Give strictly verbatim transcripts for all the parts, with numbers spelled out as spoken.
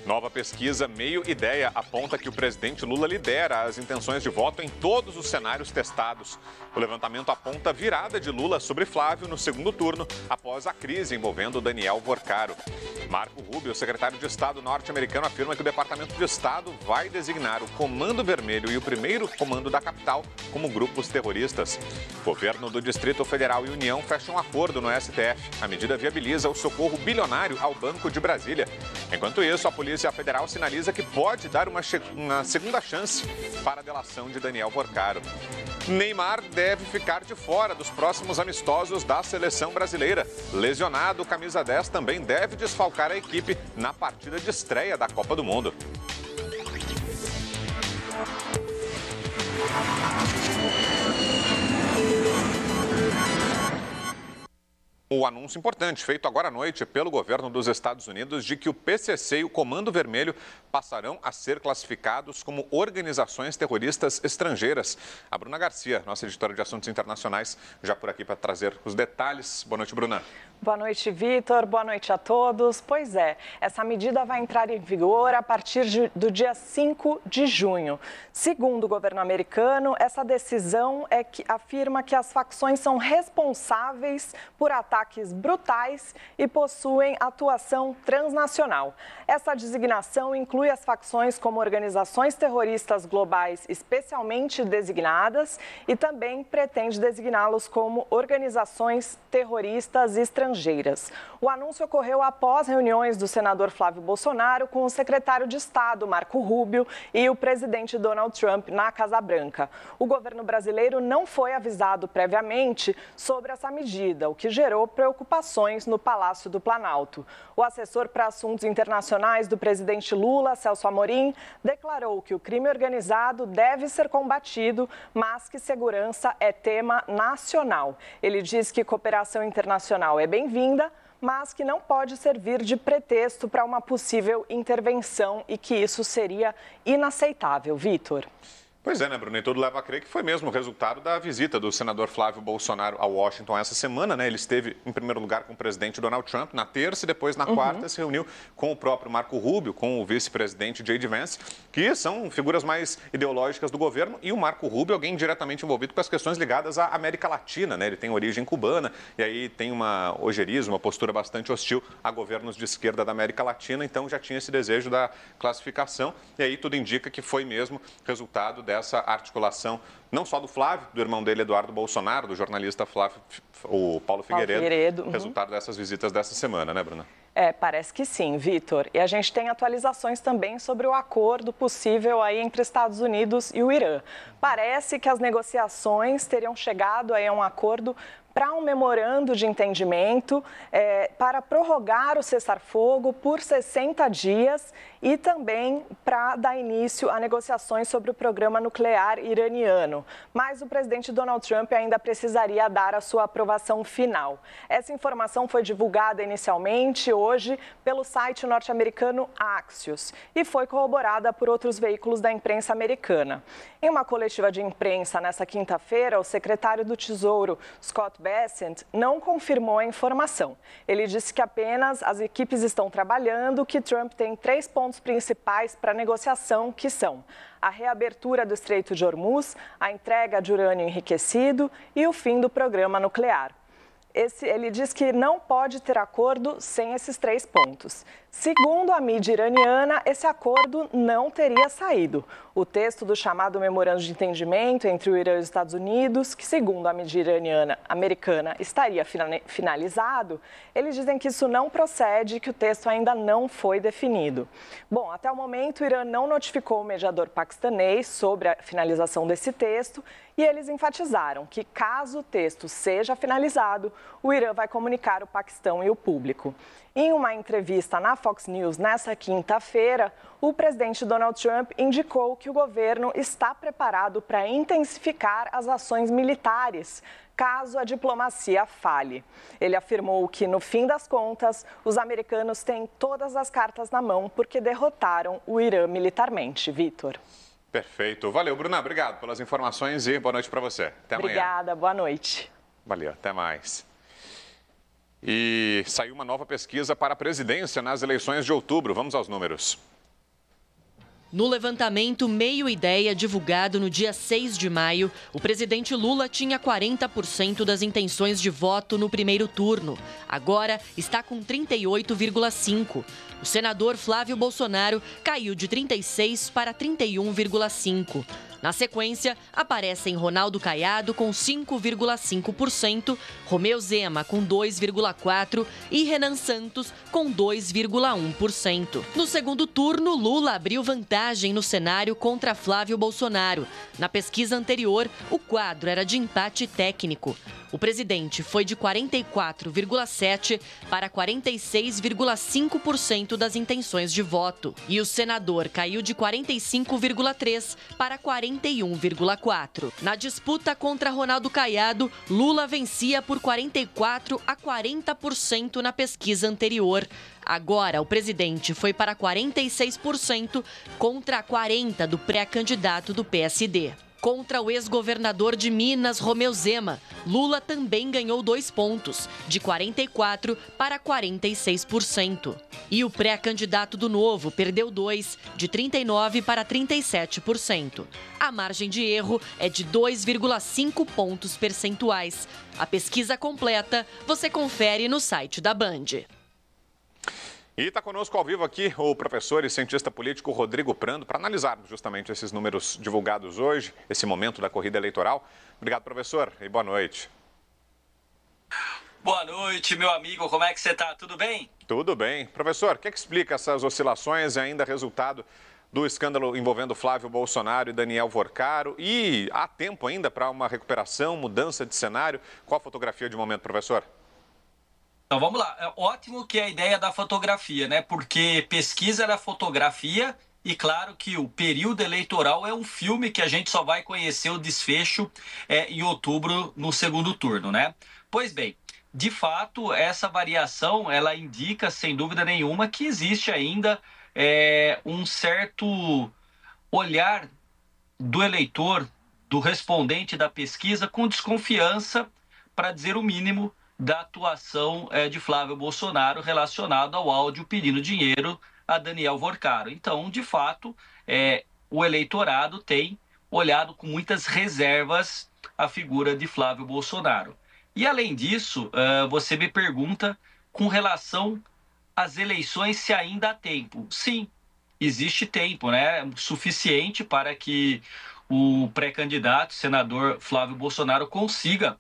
Nova pesquisa Meio Ideia aponta que o presidente Lula lidera as intenções de voto em todos os cenários testados. O levantamento aponta virada de Lula sobre Flávio no segundo turno, após a crise envolvendo Daniel Vorcaro. Marco Rubio, secretário de Estado norte-americano, afirma que o Departamento de Estado vai designar o Comando Vermelho e o primeiro comando da capital como grupos terroristas. Governo do Distrito Federal e União fecham um acordo no S T F. A medida viabiliza o socorro bilionário ao Banco de Brasília. Enquanto isso, a Polícia Federal sinaliza que pode dar uma, uma segunda chance para a delação de Daniel Vorcaro. Neymar deve ficar de fora dos próximos amistosos da seleção brasileira. Lesionado, o camisa dez também deve desfalcar a equipe na partida de estreia da Copa do Mundo. O anúncio importante feito agora à noite pelo governo dos Estados Unidos de que o P C C e o Comando Vermelho passarão a ser classificados como organizações terroristas estrangeiras. A Bruna Garcia, nossa editora de assuntos internacionais, já por aqui para trazer os detalhes. Boa noite, Bruna. Boa noite, Vitor. Boa noite a todos. Pois é, essa medida vai entrar em vigor a partir de, do dia cinco de junho. Segundo o governo americano, essa decisão é que afirma que as facções são responsáveis por ataques brutais e possuem atuação transnacional. Essa designação inclui as facções como organizações terroristas globais especialmente designadas e também pretende designá-los como organizações terroristas estrangeiras. O anúncio ocorreu após reuniões do senador Flávio Bolsonaro com o secretário de Estado, Marco Rubio, e o presidente Donald Trump na Casa Branca. O governo brasileiro não foi avisado previamente sobre essa medida, o que gerou preocupações no Palácio do Planalto. O assessor para assuntos internacionais do presidente Lula, Celso Amorim, declarou que o crime organizado deve ser combatido, mas que segurança é tema nacional. Ele diz que cooperação internacional é bem-vinda, mas que não pode servir de pretexto para uma possível intervenção e que isso seria inaceitável. Vitor. Pois é, né, Bruno? E tudo leva a crer que foi mesmo o resultado da visita do senador Flávio Bolsonaro a Washington essa semana, né? Ele esteve, em primeiro lugar, com o presidente Donald Trump na terça e depois, na uhum. quarta, se reuniu com o próprio Marco Rubio, com o vice-presidente J D Vance, que são figuras mais ideológicas do governo, e o Marco Rubio, alguém diretamente envolvido com as questões ligadas à América Latina, né? Ele tem origem cubana e aí tem uma ojeriza, uma postura bastante hostil a governos de esquerda da América Latina, então já tinha esse desejo da classificação, e aí tudo indica que foi mesmo resultado dessa articulação, não só do Flávio, do irmão dele, Eduardo Bolsonaro, do jornalista Flávio, o Paulo Figueiredo, Paulo Figueiredo uhum. resultado dessas visitas dessa semana, né, Bruna? É, parece que sim, Vitor. E a gente tem atualizações também sobre o acordo possível aí entre Estados Unidos e o Irã. Parece que as negociações teriam chegado aí a um acordo para um memorando de entendimento é, para prorrogar o cessar-fogo por sessenta dias e também para dar início a negociações sobre o programa nuclear iraniano. Mas o presidente Donald Trump ainda precisaria dar a sua aprovação final. Essa informação foi divulgada inicialmente hoje pelo site norte-americano Axios e foi corroborada por outros veículos da imprensa americana. Em uma coletiva de imprensa nesta quinta-feira, o secretário do Tesouro, Scott Bessent, não confirmou a informação. Ele disse que apenas as equipes estão trabalhando, que Trump tem três pontos principais para a negociação, que são a reabertura do Estreito de Hormuz, a entrega de urânio enriquecido e o fim do programa nuclear. Esse, ele diz que não pode ter acordo sem esses três pontos. Segundo a mídia iraniana, esse acordo não teria saído. O texto do chamado Memorando de Entendimento entre o Irã e os Estados Unidos, que segundo a mídia iraniana americana estaria finalizado, eles dizem que isso não procede e que o texto ainda não foi definido. Bom, até o momento o Irã não notificou o mediador paquistanês sobre a finalização desse texto e eles enfatizaram que caso o texto seja finalizado, o Irã vai comunicar o Paquistão e o público. Em uma entrevista na Fox News nesta quinta-feira, o presidente Donald Trump indicou que o governo está preparado para intensificar as ações militares, caso a diplomacia falhe. Ele afirmou que, no fim das contas, os americanos têm todas as cartas na mão porque derrotaram o Irã militarmente. Vitor. Perfeito. Valeu, Bruna. Obrigado pelas informações e boa noite para você. Até amanhã. Obrigada. Boa noite. Valeu. Até mais. E saiu uma nova pesquisa para a presidência nas eleições de outubro. Vamos aos números. No levantamento Meio Ideia, divulgado no dia seis de maio, o presidente Lula tinha quarenta por cento das intenções de voto no primeiro turno. Agora está com trinta e oito vírgula cinco por cento. O senador Flávio Bolsonaro caiu de trinta e seis para trinta e um vírgula cinco por cento. Na sequência, aparecem Ronaldo Caiado com cinco vírgula cinco por cento, Romeu Zema com dois vírgula quatro por cento e Renan Santos com dois vírgula um por cento. No segundo turno, Lula abriu vantagem no cenário contra Flávio Bolsonaro. Na pesquisa anterior, o quadro era de empate técnico. O presidente foi de quarenta e quatro vírgula sete por cento para quarenta e seis vírgula cinco por cento das intenções de voto. E o senador caiu de quarenta e cinco vírgula três por cento para quarenta e um vírgula quatro por cento. Na disputa contra Ronaldo Caiado, Lula vencia por quarenta e quatro a quarenta por cento na pesquisa anterior. Agora, o presidente foi para quarenta e seis por cento contra quarenta por cento do pré-candidato do P S D. Contra o ex-governador de Minas, Romeu Zema, Lula também ganhou dois pontos, de quarenta e quatro por cento para quarenta e seis por cento. E o pré-candidato do Novo perdeu dois, de trinta e nove por cento para trinta e sete por cento. A margem de erro é de dois vírgula cinco pontos percentuais. A pesquisa completa você confere no site da Band. E está conosco ao vivo aqui o professor e cientista político Rodrigo Prando para analisarmos justamente esses números divulgados hoje, esse momento da corrida eleitoral. Obrigado, professor, e boa noite. Boa noite, meu amigo. Como é que você está? Tudo bem? Tudo bem. Professor, o que, é que explica essas oscilações e ainda resultado do escândalo envolvendo Flávio Bolsonaro e Daniel Vorcaro? E há tempo ainda para uma recuperação, mudança de cenário? Qual a fotografia de momento, professor? Então vamos lá, é ótimo que é a ideia da fotografia, né? Porque pesquisa era fotografia e claro que o período eleitoral é um filme que a gente só vai conhecer o desfecho é, em outubro no segundo turno, né? Pois bem, de fato essa variação ela indica sem dúvida nenhuma que existe ainda é, um certo olhar do eleitor, do respondente da pesquisa com desconfiança, para dizer o mínimo, da atuação é, de Flávio Bolsonaro relacionado ao áudio pedindo dinheiro a Daniel Vorcaro. Então, de fato, é, o eleitorado tem olhado com muitas reservas a figura de Flávio Bolsonaro. E, além disso, uh, você me pergunta com relação às eleições se ainda há tempo. Sim, existe tempo, né? Suficiente para que o pré-candidato, senador Flávio Bolsonaro, consiga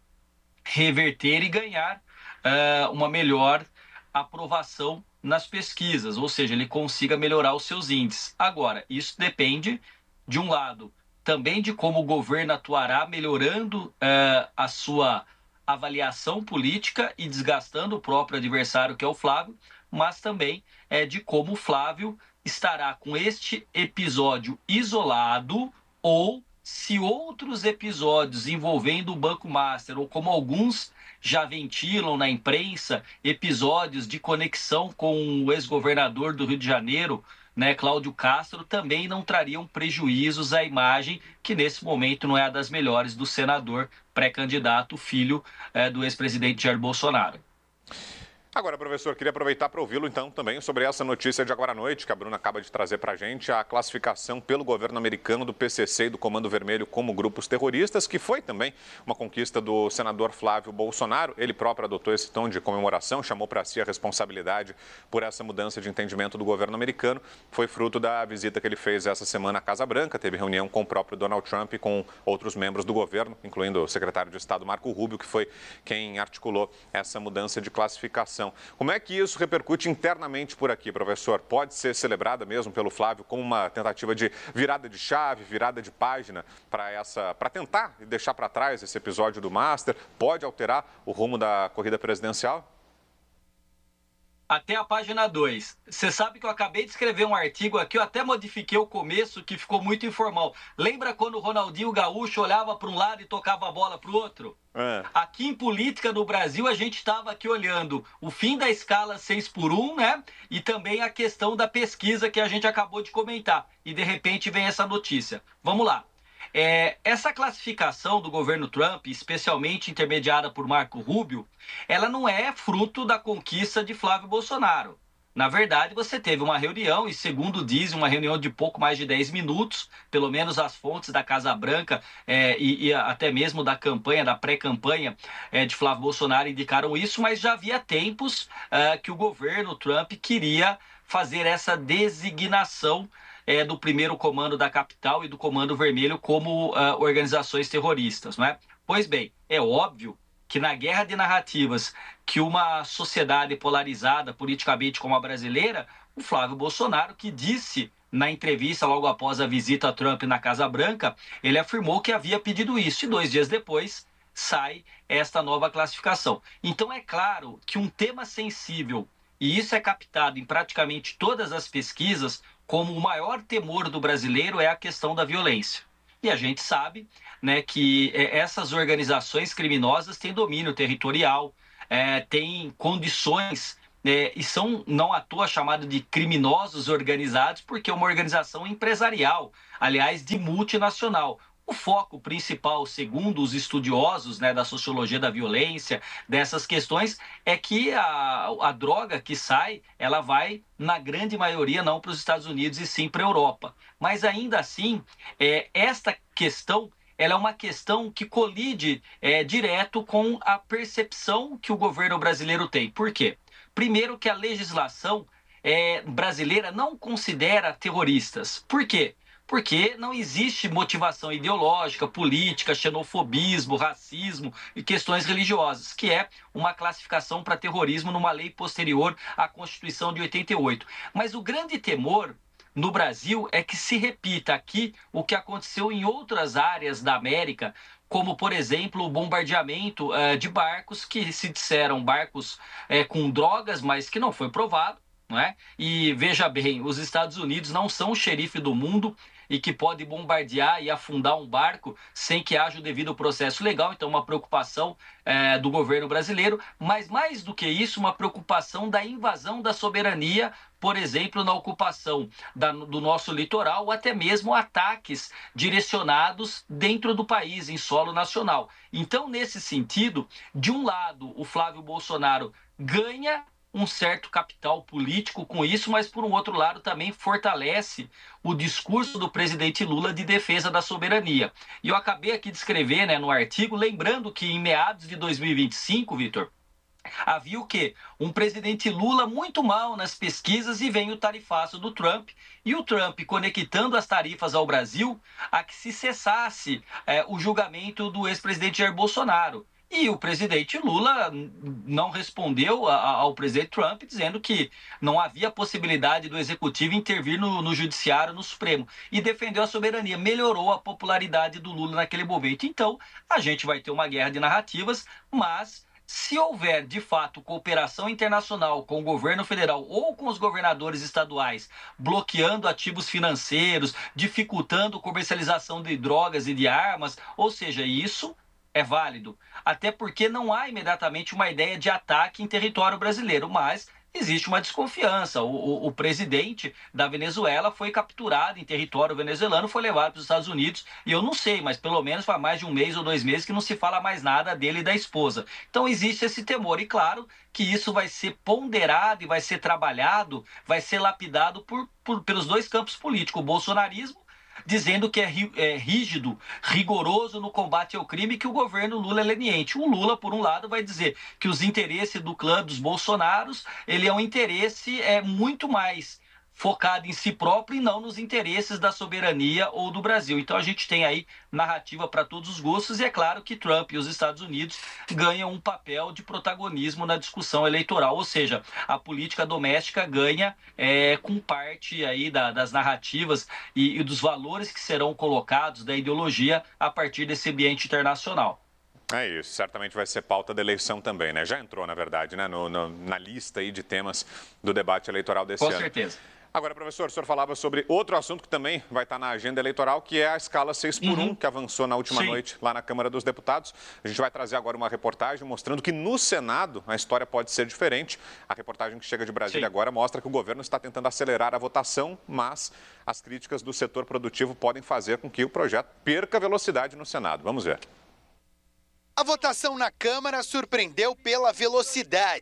reverter e ganhar uh, uma melhor aprovação nas pesquisas, ou seja, ele consiga melhorar os seus índices. Agora, isso depende, de um lado, também de como o governo atuará melhorando uh, a sua avaliação política e desgastando o próprio adversário, que é o Flávio, mas também é, de como o Flávio estará com este episódio isolado ou se outros episódios envolvendo o Banco Master, ou como alguns já ventilam na imprensa, episódios de conexão com o ex-governador do Rio de Janeiro, né, Cláudio Castro, também não trariam prejuízos à imagem, que nesse momento não é a das melhores do senador pré-candidato, filho é, do ex-presidente Jair Bolsonaro. Agora, professor, queria aproveitar para ouvi-lo, então, também sobre essa notícia de agora à noite, que a Bruna acaba de trazer para a gente, a classificação pelo governo americano do P C C e do Comando Vermelho como grupos terroristas, que foi também uma conquista do senador Flávio Bolsonaro. Ele próprio adotou esse tom de comemoração, chamou para si a responsabilidade por essa mudança de entendimento do governo americano. Foi fruto da visita que ele fez essa semana à Casa Branca, teve reunião com o próprio Donald Trump e com outros membros do governo, incluindo o secretário de Estado Marco Rubio, que foi quem articulou essa mudança de classificação. Como é que isso repercute internamente por aqui, professor? Pode ser celebrada mesmo pelo Flávio como uma tentativa de virada de chave, virada de página para essa, para tentar deixar para trás esse episódio do Master? Pode alterar o rumo da corrida presidencial? Até a página dois. Você sabe que eu acabei de escrever um artigo aqui, eu até modifiquei o começo, que ficou muito informal. Lembra quando o Ronaldinho Gaúcho olhava para um lado e tocava a bola para o outro? É. Aqui em política no Brasil, a gente estava aqui olhando o fim da escala seis por um, né? E também a questão da pesquisa que a gente acabou de comentar. E de repente vem essa notícia. Vamos lá. É, essa classificação do governo Trump, especialmente intermediada por Marco Rubio, ela não é fruto da conquista de Flávio Bolsonaro. Na verdade, você teve uma reunião e, segundo dizem, uma reunião de pouco mais de dez minutos, pelo menos as fontes da Casa Branca é, e, e até mesmo da campanha, da pré-campanha é, de Flávio Bolsonaro indicaram isso, mas já havia tempos é, que o governo Trump queria fazer essa designação é, do primeiro comando da capital e do Comando Vermelho como uh, organizações terroristas, não é? Pois bem, é óbvio que na guerra de narrativas que uma sociedade polarizada politicamente como a brasileira, o Flávio Bolsonaro, que disse na entrevista logo após a visita a Trump na Casa Branca, ele afirmou que havia pedido isso e dois dias depois sai esta nova classificação. Então é claro que um tema sensível, e isso é captado em praticamente todas as pesquisas, como o maior temor do brasileiro é a questão da violência. E a gente sabe, né, que essas organizações criminosas têm domínio territorial, é, têm condições, é, e são não à toa chamados de criminosos organizados, porque é uma organização empresarial, aliás, de multinacional. O foco principal, segundo os estudiosos, né, da sociologia da violência, dessas questões, é que a, a droga que sai, ela vai, na grande maioria, não para os Estados Unidos e sim para a Europa. Mas ainda assim, é, esta questão, ela é uma questão que colide é, direto com a percepção que o governo brasileiro tem. Por quê? Primeiro que a legislação é, brasileira não considera terroristas. Por quê? Porque não existe motivação ideológica, política, xenofobismo, racismo e questões religiosas, que é uma classificação para terrorismo numa lei posterior à Constituição de oitenta e oito. Mas o grande temor no Brasil é que se repita aqui o que aconteceu em outras áreas da América, como, por exemplo, o bombardeamento uh, de barcos que se disseram barcos uh, com drogas, mas que não foi provado, não é? E veja bem, os Estados Unidos não são o xerife do mundo e que pode bombardear e afundar um barco sem que haja o devido processo legal. Então, uma preocupação é, do governo brasileiro, mas mais do que isso, uma preocupação da invasão da soberania, por exemplo, na ocupação da, do nosso litoral, ou até mesmo ataques direcionados dentro do país, em solo nacional. Então, nesse sentido, de um lado, o Flávio Bolsonaro ganha um certo capital político com isso, mas por um outro lado também fortalece o discurso do presidente Lula de defesa da soberania. E eu acabei aqui de escrever, né, no artigo, lembrando que em meados de dois mil e vinte e cinco, Vitor, havia o quê? Um presidente Lula muito mal nas pesquisas e vem o tarifaço do Trump. E o Trump conectando as tarifas ao Brasil a que se cessasse é, o julgamento do ex-presidente Jair Bolsonaro. E o presidente Lula não respondeu a, a, ao presidente Trump, dizendo que não havia possibilidade do executivo intervir no, no judiciário, no Supremo, e defendeu a soberania, melhorou a popularidade do Lula naquele momento. Então, a gente vai ter uma guerra de narrativas, mas se houver, de fato, cooperação internacional com o governo federal ou com os governadores estaduais, bloqueando ativos financeiros, dificultando a comercialização de drogas e de armas, ou seja, isso é válido, até porque não há imediatamente uma ideia de ataque em território brasileiro, mas existe uma desconfiança. O, o, o presidente da Venezuela foi capturado em território venezuelano, foi levado para os Estados Unidos, e eu não sei, mas pelo menos faz mais de um mês ou dois meses que não se fala mais nada dele e da esposa. Então existe esse temor, e claro que isso vai ser ponderado e vai ser trabalhado, vai ser lapidado por, por, pelos dois campos políticos, o bolsonarismo, dizendo que é rígido, rigoroso no combate ao crime, que o governo Lula é leniente. O Lula, por um lado, vai dizer que os interesses do clã dos Bolsonaros, ele é um interesse é, muito mais focado em si próprio e não nos interesses da soberania ou do Brasil. Então a gente tem aí narrativa para todos os gostos, e é claro que Trump e os Estados Unidos ganham um papel de protagonismo na discussão eleitoral, ou seja, a política doméstica ganha é, com parte aí da, das narrativas e, e dos valores que serão colocados da ideologia a partir desse ambiente internacional. É isso, certamente vai ser pauta da eleição também, né? Já entrou, na verdade, né, no, no, na lista aí de temas do debate eleitoral desse ano. Com certeza. Agora, professor, o senhor falava sobre outro assunto que também vai estar na agenda eleitoral, que é a escala seis por um, uhum. que avançou na última Sim. noite lá na Câmara dos Deputados. A gente vai trazer agora uma reportagem mostrando que no Senado a história pode ser diferente. A reportagem que chega de Brasília Sim. agora mostra que o governo está tentando acelerar a votação, mas as críticas do setor produtivo podem fazer com que o projeto perca velocidade no Senado. Vamos ver. A votação na Câmara surpreendeu pela velocidade.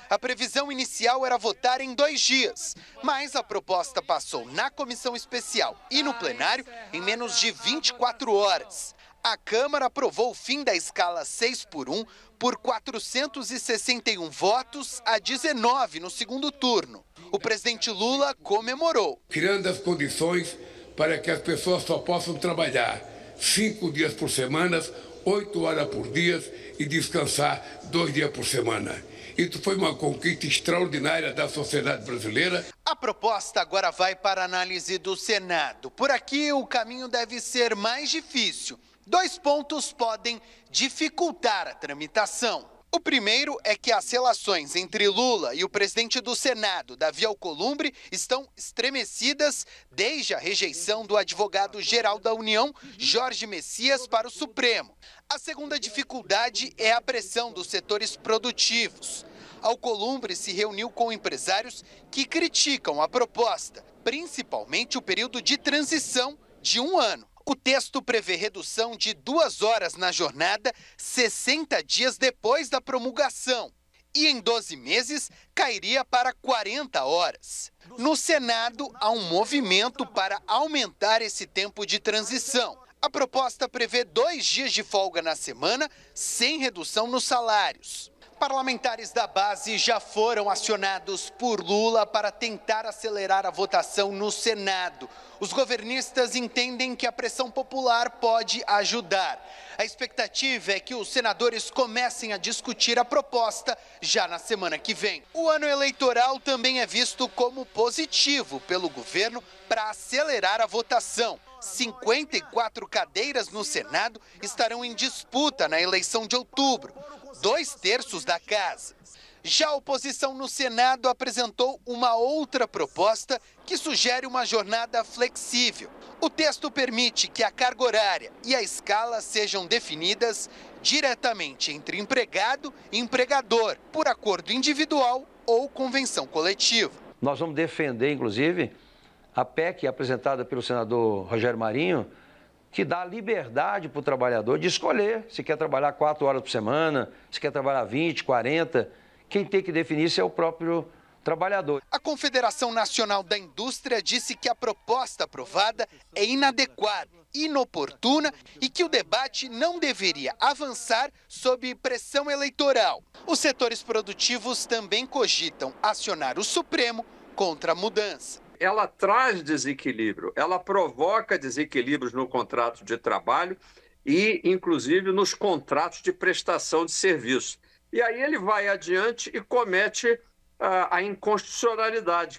A previsão inicial era votar em dois dias, mas a proposta passou na comissão especial e no plenário em menos de vinte e quatro horas. A Câmara aprovou o fim da escala seis por um por quatrocentos e sessenta e um votos a dezenove no segundo turno. O presidente Lula comemorou. Criando as condições para que as pessoas só possam trabalhar cinco dias por semana, oito horas por dia e descansar dois dias por semana. Isso foi uma conquista extraordinária da sociedade brasileira. A proposta agora vai para a análise do Senado. Por aqui o caminho deve ser mais difícil. Dois pontos podem dificultar a tramitação. O primeiro é que as relações entre Lula e o presidente do Senado, Davi Alcolumbre, estão estremecidas desde a rejeição do advogado-geral da União, Jorge Messias, para o Supremo. A segunda dificuldade é a pressão dos setores produtivos. Alcolumbre se reuniu com empresários que criticam a proposta, principalmente o período de transição de um ano. O texto prevê redução de duas horas na jornada, sessenta dias depois da promulgação. E em doze meses, cairia para quarenta horas. No Senado, há um movimento para aumentar esse tempo de transição. A proposta prevê dois dias de folga na semana, sem redução nos salários. Parlamentares da base já foram acionados por Lula para tentar acelerar a votação no Senado. Os governistas entendem que a pressão popular pode ajudar. A expectativa é que os senadores comecem a discutir a proposta já na semana que vem. O ano eleitoral também é visto como positivo pelo governo para acelerar a votação. cinquenta e quatro cadeiras no Senado estarão em disputa na eleição de outubro, dois terços da casa. Já a oposição no Senado apresentou uma outra proposta que sugere uma jornada flexível. O texto permite que a carga horária e a escala sejam definidas diretamente entre empregado e empregador, por acordo individual ou convenção coletiva. Nós vamos defender, inclusive, a P E C apresentada pelo senador Rogério Marinho, que dá liberdade para o trabalhador de escolher se quer trabalhar quatro horas por semana, se quer trabalhar vinte, quarenta. Quem tem que definir isso é o próprio trabalhador. A Confederação Nacional da Indústria disse que a proposta aprovada é inadequada, inoportuna e que o debate não deveria avançar sob pressão eleitoral. Os setores produtivos também cogitam acionar o Supremo contra a mudança. Ela traz desequilíbrio, ela provoca desequilíbrios no contrato de trabalho e, inclusive, nos contratos de prestação de serviço. E aí ele vai adiante e comete a, a inconstitucionalidade.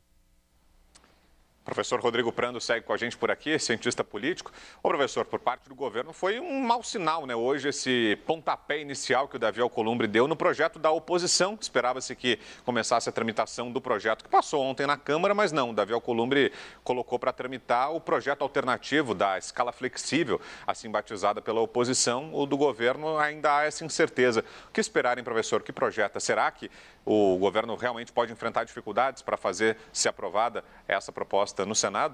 Professor Rodrigo Prando segue com a gente por aqui, cientista político. Ô, professor, por parte do governo foi um mau sinal, né? Hoje, esse pontapé inicial que o Davi Alcolumbre deu no projeto da oposição. Esperava-se que começasse a tramitação do projeto que passou ontem na Câmara, mas não. O Davi Alcolumbre colocou para tramitar o projeto alternativo da escala flexível, assim batizada pela oposição. O do governo ainda há essa incerteza. O que esperarem, professor? Que projeta? Será que o governo realmente pode enfrentar dificuldades para fazer ser aprovada essa proposta no Senado?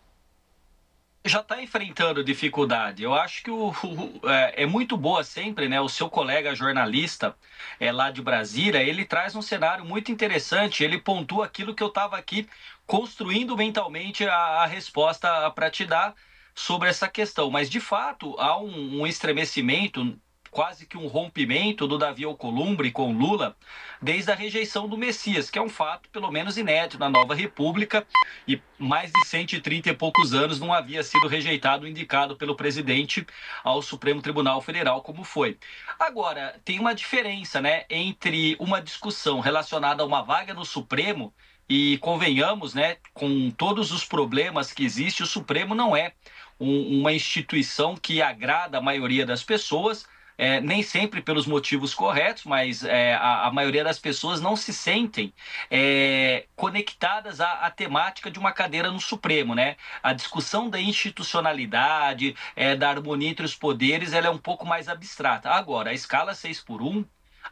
Já está enfrentando dificuldade. Eu acho que o, o, é, é muito boa sempre, né? O seu colega jornalista é, lá de Brasília, ele traz um cenário muito interessante. Ele pontua aquilo que eu estava aqui construindo mentalmente a, a resposta para te dar sobre essa questão. Mas, de fato, há um, um estremecimento, quase que um rompimento do Davi Alcolumbre com Lula desde a rejeição do Messias, que é um fato pelo menos inédito na nova república, e mais de cento e trinta e poucos anos não havia sido rejeitado, indicado pelo presidente ao Supremo Tribunal Federal como foi. Agora, tem uma diferença, né, entre uma discussão relacionada a uma vaga no Supremo e, convenhamos, né, com todos os problemas que existem, o Supremo não é um, uma instituição que agrada a maioria das pessoas. É, nem sempre pelos motivos corretos, mas é, a, a maioria das pessoas não se sentem é, conectadas à, à temática de uma cadeira no Supremo, né? A discussão da institucionalidade, é, da harmonia entre os poderes, ela é um pouco mais abstrata. Agora, a escala seis por um,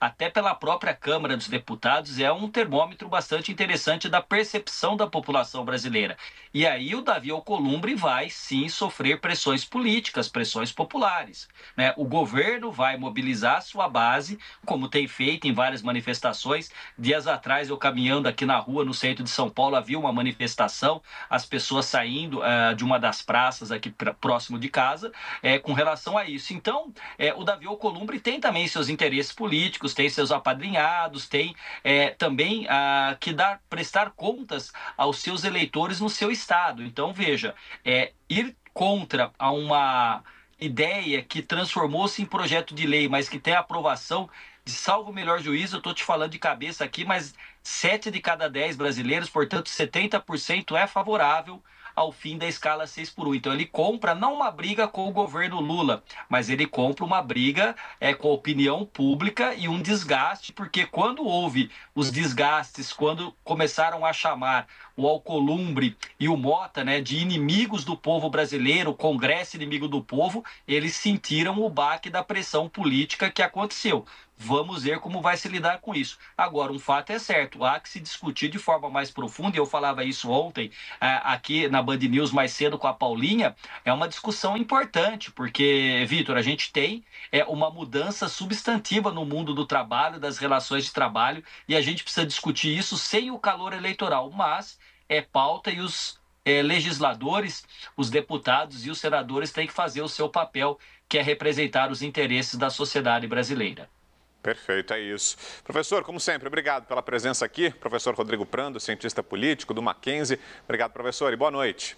até pela própria Câmara dos Deputados, é um termômetro bastante interessante da percepção da população brasileira. E aí o Davi Alcolumbre vai, sim, sofrer pressões políticas, pressões populares, né? O governo vai mobilizar sua base, como tem feito em várias manifestações. Dias atrás, eu caminhando aqui na rua, no centro de São Paulo, havia uma manifestação, as pessoas saindo uh, de uma das praças aqui pra, próximo de casa, é, com relação a isso. Então, é, o Davi Alcolumbre tem também seus interesses políticos, tem seus apadrinhados, tem é, também uh, que dar, prestar contas aos seus eleitores no seu estado. Então, veja, é, ir contra a uma ideia que transformou-se em projeto de lei, mas que tem aprovação de salvo o melhor juízo, eu estou te falando de cabeça aqui, mas sete de cada dez brasileiros, portanto setenta por cento é favorável ao fim da escala seis por um. Então ele compra não uma briga com o governo Lula, mas ele compra uma briga é, com a opinião pública e um desgaste, porque quando houve os desgastes, quando começaram a chamar o Alcolumbre e o Mota, né, de inimigos do povo brasileiro, o Congresso inimigo do povo, eles sentiram o baque da pressão política que aconteceu. Vamos ver como vai se lidar com isso. Agora, um fato é certo, há que se discutir de forma mais profunda, e eu falava isso ontem aqui na Band News mais cedo com a Paulinha, é uma discussão importante, porque, Vitor, a gente tem é, uma mudança substantiva no mundo do trabalho, das relações de trabalho, e a gente precisa discutir isso sem o calor eleitoral, mas é pauta e os é, legisladores, os deputados e os senadores têm que fazer o seu papel, que é representar os interesses da sociedade brasileira. Perfeito, é isso. Professor, como sempre, obrigado pela presença aqui. Professor Rodrigo Prando, cientista político do Mackenzie. Obrigado, professor, e boa noite.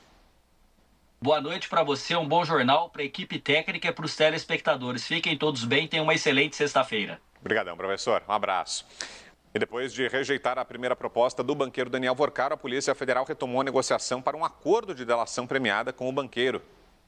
Boa noite para você, um bom jornal, para a equipe técnica e para os telespectadores. Fiquem todos bem, tenham uma excelente sexta-feira. Obrigadão, professor. Um abraço. E depois de rejeitar a primeira proposta do banqueiro Daniel Vorcaro, a Polícia Federal retomou a negociação para um acordo de delação premiada com o banqueiro.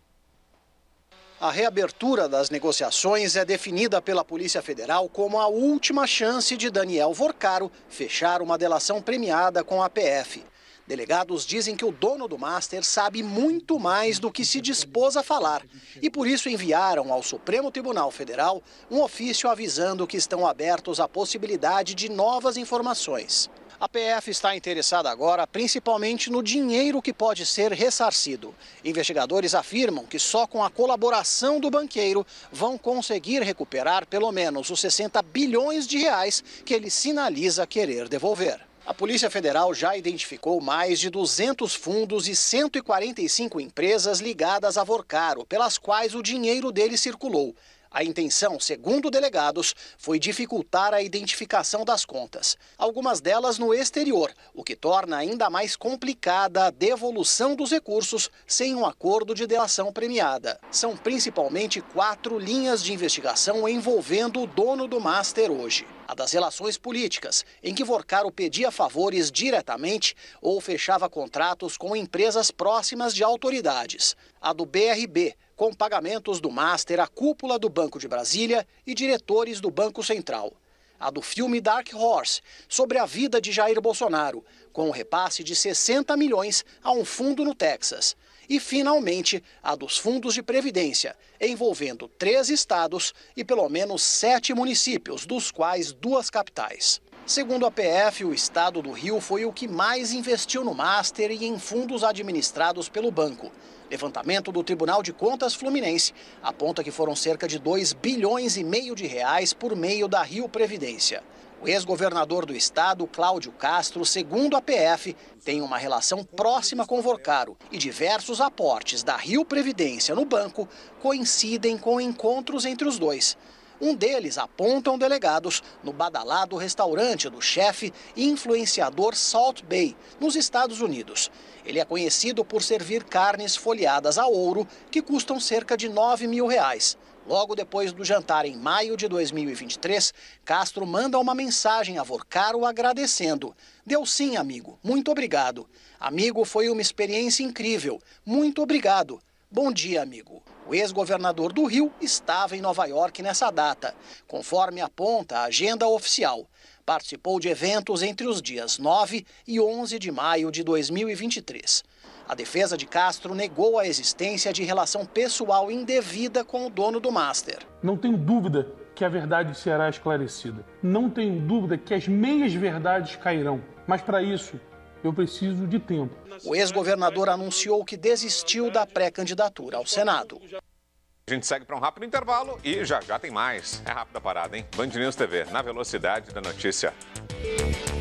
A reabertura das negociações é definida pela Polícia Federal como a última chance de Daniel Vorcaro fechar uma delação premiada com a P F. Delegados dizem que o dono do Master sabe muito mais do que se dispôs a falar e por isso enviaram ao Supremo Tribunal Federal um ofício avisando que estão abertos à possibilidade de novas informações. A P F está interessada agora principalmente no dinheiro que pode ser ressarcido. Investigadores afirmam que só com a colaboração do banqueiro vão conseguir recuperar pelo menos os sessenta bilhões de reais que ele sinaliza querer devolver. A Polícia Federal já identificou mais de duzentos fundos e cento e quarenta e cinco empresas ligadas a Vorcaro, pelas quais o dinheiro dele circulou. A intenção, segundo delegados, foi dificultar a identificação das contas, algumas delas no exterior, o que torna ainda mais complicada a devolução dos recursos sem um acordo de delação premiada. São principalmente quatro linhas de investigação envolvendo o dono do Master hoje. A das relações políticas, em que Vorcaro pedia favores diretamente ou fechava contratos com empresas próximas de autoridades. A do B R B, com pagamentos do Master à cúpula do Banco de Brasília e diretores do Banco Central. A do filme Dark Horse, sobre a vida de Jair Bolsonaro, com o repasse de sessenta milhões a um fundo no Texas. E, finalmente, a dos fundos de previdência, envolvendo três estados e pelo menos sete municípios, dos quais duas capitais. Segundo a P F, o estado do Rio foi o que mais investiu no Master e em fundos administrados pelo banco. Levantamento do Tribunal de Contas Fluminense aponta que foram cerca de dois bilhões e meio de reais por meio da Rio Previdência. O ex-governador do estado, Cláudio Castro, segundo a P F, tem uma relação próxima com Vorcaro e diversos aportes da Rio Previdência no banco coincidem com encontros entre os dois. Um deles, apontam delegados, no badalado restaurante do chefe e influenciador Salt Bay, nos Estados Unidos. Ele é conhecido por servir carnes folheadas a ouro, que custam cerca de nove mil reais. Logo depois do jantar em maio de dois mil e vinte e três, Castro manda uma mensagem a Vorcaro agradecendo. Deu sim, amigo. Muito obrigado. Amigo, foi uma experiência incrível. Muito obrigado. Bom dia, amigo. O ex-governador do Rio estava em Nova York nessa data, conforme aponta a agenda oficial. Participou de eventos entre os dias nove e onze de maio de dois mil e vinte e três. A defesa de Castro negou a existência de relação pessoal indevida com o dono do Master. Não tenho dúvida que a verdade será esclarecida. Não tenho dúvida que as meias verdades cairão, mas para isso eu preciso de tempo. O ex-governador anunciou que desistiu da pré-candidatura ao Senado. A gente segue para um rápido intervalo e já já tem mais. É rápida parada, hein? Band News T V, na velocidade da notícia.